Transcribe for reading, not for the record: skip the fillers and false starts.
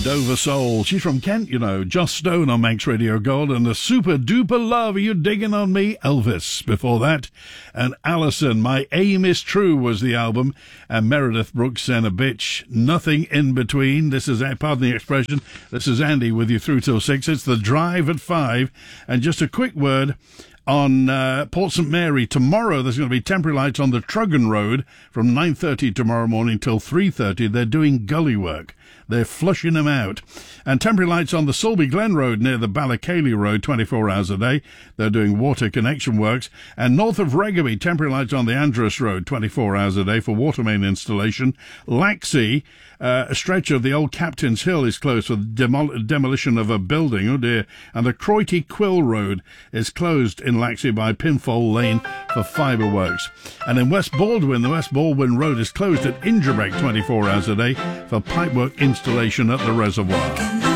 Dover Soul. She's from Kent, you know. Just Stone on Manx Radio Gold, and the Super Duper Love, Are You Digging on Me? Elvis before that. And Alison, My Aim Is True was the album. And Meredith Brooks and a Bitch, Nothing in Between. This is, pardon the expression, this is Andy with you through till 6. It's The Drive at 5. And just a quick word on Port St Mary. Tomorrow there's going to be temporary lights on the Truggan Road from 9:30 tomorrow morning till 3:30. They're doing gully work. They're flushing them out. And temporary lights on the Sulby Glen Road near the Ballacaley Road 24 hours a day. They're doing water connection works. And north of Reggaby, temporary lights on the Andros Road 24 hours a day for water main installation. Laxey, a stretch of the old Captain's Hill is closed for demolition of a building. Oh dear. And the Croity Quill Road is closed in Laxey by Pinfold Lane for fibre works. And in West Baldwin, the West Baldwin Road is closed at Ingerbreck 24 hours a day for pipework installation at the reservoir.